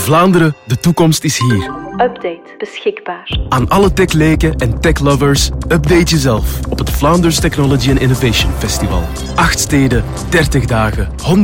Vlaanderen, de toekomst is hier. Update beschikbaar. Aan alle techleken en techlovers, update jezelf op het Vlaanders Technology and Innovation Festival. 8 steden, 30 dagen, 100